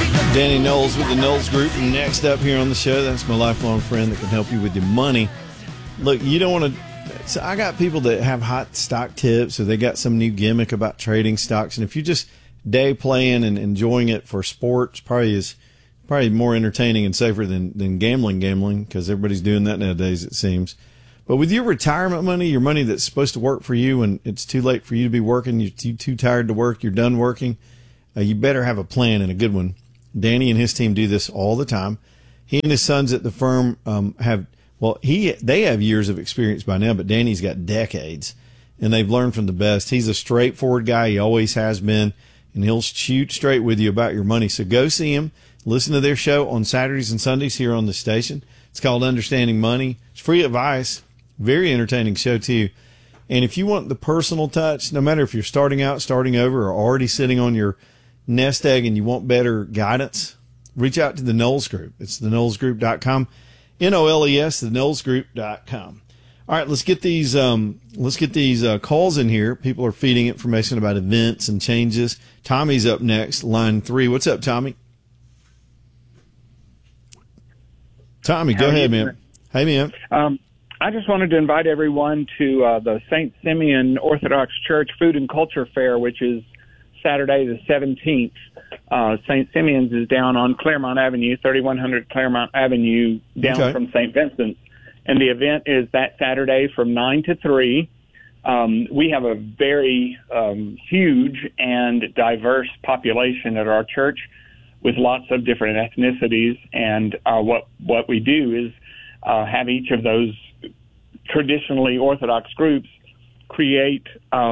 Danny Knowles with the Knowles Group. Next up here on the show, that's my lifelong friend that can help you with your money. Look, you don't want to. So I got people that have hot stock tips, or they got some new gimmick about trading stocks. And if you just day playing and enjoying it for sports, probably more entertaining and safer than gambling, because everybody's doing that nowadays, it seems. But with your retirement money, your money that's supposed to work for you, and it's too late for you to be working, you're too tired to work, you're done working, you better have a plan and a good one. Danny and his team do this all the time. He and his sons at the firm they have years of experience by now, but Danny's got decades, and they've learned from the best. He's a straightforward guy. He always has been, and he'll shoot straight with you about your money. So go see him. Listen to their show on Saturdays and Sundays here on the station. It's called Understanding Money. It's free advice. Very entertaining show, too. And if you want the personal touch, no matter if you're starting out, starting over, or already sitting on your nest egg and you want better guidance, reach out to the Knowles Group. It's theknowlesgroup.com. N-O-L-E-S, theknowlesgroup.com. All right, let's get these calls in here. People are feeding information about events and changes. Tommy's up next, line 3. What's up, Tommy? Tommy, go ahead, man. Hey, man. I just wanted to invite everyone to the St. Simeon Orthodox Church Food and Culture Fair, which is Saturday the 17th. St. Simeon's is down on Claremont Avenue, 3100 Claremont Avenue, down from St. Vincent's. And the event is that Saturday from 9 to 3. We have a very huge and diverse population at our church with lots of different ethnicities. And what we do is have each of those traditionally Orthodox groups create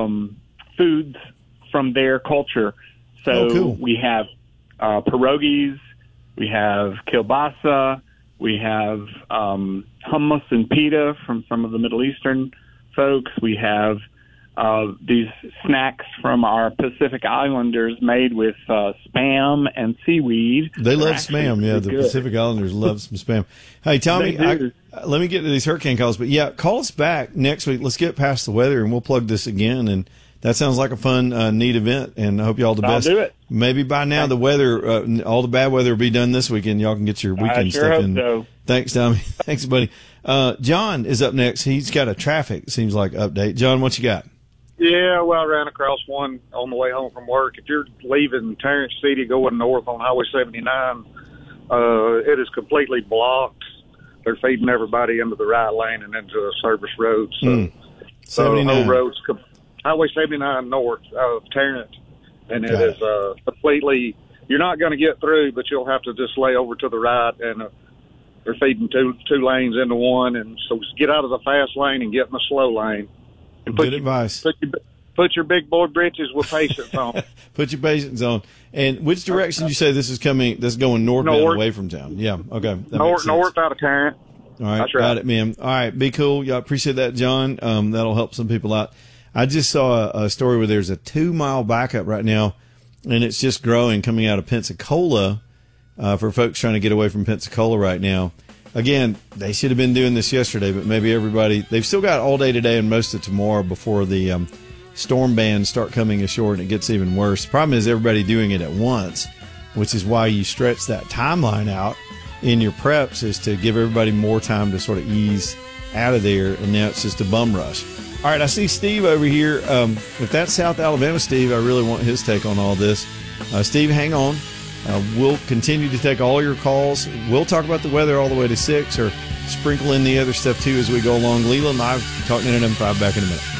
foods from their culture. So cool. We have pierogies, we have kielbasa, we have hummus and pita from some of the Middle Eastern folks. We have these snacks from our Pacific Islanders made with Spam and seaweed. They love Spam, yeah. The Pacific Islanders love some Spam. Hey, Tommy, let me get to these hurricane calls. But, yeah, call us back next week. Let's get past the weather, and we'll plug this again. And that sounds like a fun, neat event, and I hope you all the best. I'll do it. Maybe by now the weather, all the bad weather will be done this weekend. Y'all can get your weekend stuff in. So. Thanks, Tommy. Thanks, buddy. John is up next. He's got a traffic, seems like, update. John, what you got? Yeah, well, I ran across one on the way home from work. If you're leaving Tarrant City going north on Highway 79, it is completely blocked. They're feeding everybody into the right lane and into a service road. So, 79. The whole road's Highway 79 north of Tarrant, and it is completely. You're not going to get through, but you'll have to just lay over to the right, and they're feeding two lanes into one, and so get out of the fast lane and get in the slow lane. And Good advice. Put your big boy britches with patience on. Put your patience on. And which direction did you say this is coming? This is going northbound away from town. Yeah. Okay. North out of Tarrant. All right. Got it, man. All right. Be cool. Yeah, I appreciate that, John. That'll help some people out. I just saw a story where there's a 2-mile backup right now, and it's just growing coming out of Pensacola for folks trying to get away from Pensacola right now. Again, they should have been doing this yesterday, but maybe they've still got all day today and most of tomorrow before the storm bands start coming ashore and it gets even worse. The problem is everybody doing it at once, which is why you stretch that timeline out in your preps, is to give everybody more time to sort of ease out of there, and now it's just a bum rush. All right, I see Steve over here. If that's South Alabama, Steve, I really want his take on all this. Steve, hang on. We'll continue to take all your calls. We'll talk about the weather all the way to 6, or sprinkle in the other stuff, too, as we go along. Leland Live, Talk 99.5, back in a minute.